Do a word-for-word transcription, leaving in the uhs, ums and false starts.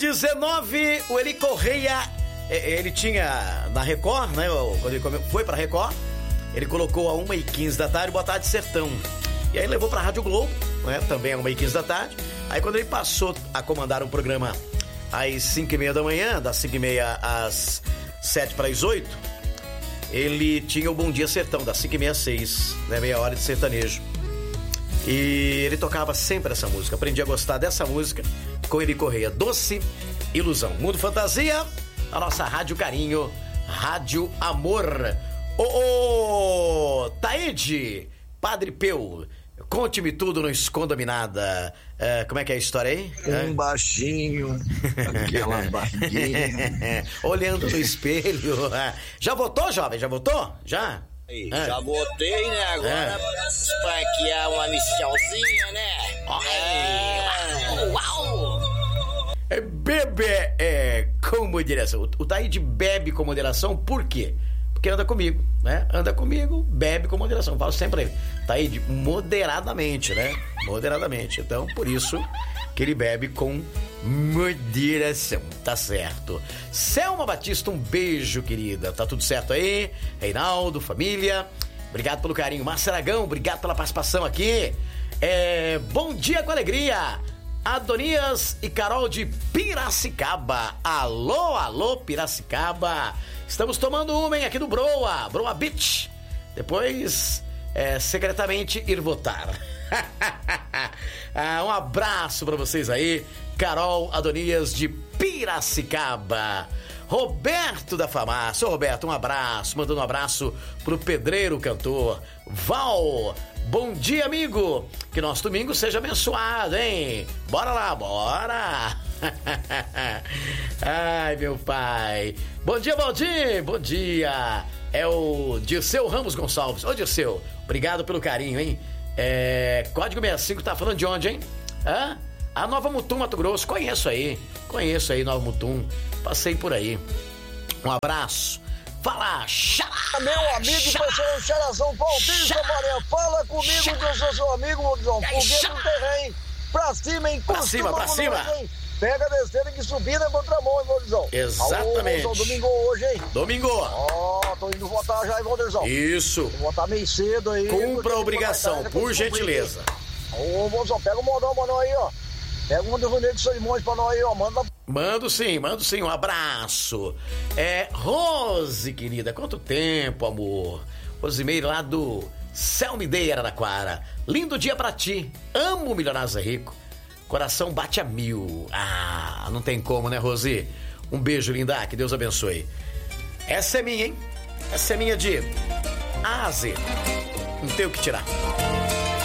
dezenove, o Eli Correia, ele tinha na Record, né? Quando ele foi pra Record, ele colocou a uma e quinze da tarde, Boa Tarde Sertão. E aí levou pra Rádio Globo, né? Também a uma e quinze da tarde. Aí quando ele passou a comandar um programa às cinco e meia da manhã, das cinco e meia às sete para as oito, ele tinha o Bom Dia Sertão, das cinco e meia às seis, né? Meia hora de sertanejo. E ele tocava sempre essa música. Aprendi a gostar dessa música com Eli Correia. Doce Ilusão. Mundo Fantasia, a nossa Rádio Carinho, Rádio Amor. Ô, ô, Taíde, Padre Peu, conte-me tudo, não esconda-me nada. É, como é que é a história aí? Um baixinho, aquela barriguinha. Olhando no espelho. Já votou, jovem? Já votou? Já? É. Já botei, né? Agora é. Espanquear uma michelzinha, né? É. Uau! É, bebe é, com moderação. O Taíde bebe com moderação, por quê? Porque anda comigo, né? Anda comigo, bebe com moderação. Falo sempre pra ele, Taíde, moderadamente, né? Moderadamente. Então, por isso que ele bebe com moderação, tá certo. Selma Batista, um beijo, querida. Tá tudo certo aí? Reinaldo, família, obrigado pelo carinho. Márcio Aragão, obrigado pela participação aqui. É, bom dia com alegria. Adonias e Carol de Piracicaba. Alô, alô, Piracicaba. Estamos tomando uma, hein, aqui do Broa, Broa Beach. Depois, é, secretamente, ir votar. ah, um abraço pra vocês aí. Carol Adonias de Piracicaba. Roberto da Farmácia. Ô, Roberto, um abraço. Mandando um abraço pro pedreiro cantor Val. Bom dia, amigo. Que nosso domingo seja abençoado, hein? Bora lá, bora. Ai, meu pai. Bom dia, Valdir. Bom dia. É o Dirceu Ramos Gonçalves. Ô, Dirceu, obrigado pelo carinho, hein? É... Código sessenta e cinco tá falando de onde, hein? Hã? A Nova Mutum, Mato Grosso. Conheço aí. Conheço aí, Nova Mutum. Passei por aí. Um abraço. Fala, xará! Meu amigo, professor Xarazão Paulista, Maria, fala comigo que eu sou seu amigo, Rodrigão. Foguete no terreno, pra cima, hein? Pra cima, pra cima! Noite, pega a besteira que subir na contramão, hein, Rodrigão? Exatamente. Alô, domingo hoje, hein? Domingo. Ó, oh, tô indo votar já, hein, Rodrigão? Isso. Vou votar meio cedo aí. Cumpra a obrigação, por gentileza. Ô, Rodrigão, pega o modão pra nós aí, ó. Pega um dos negros Solimões pra nós aí, ó. Manda. Mando sim, mando sim. Um abraço. É, Rose, querida. Quanto tempo, amor. Rosimeire lá do Selmideira, Araraquara. Lindo dia pra ti. Amo Milionários é Rico. Coração bate a mil. Ah, não tem como, né, Rosi? Um beijo, linda. Que Deus abençoe. Essa é minha, hein? Essa é minha de A a Z. Não tem o que tirar.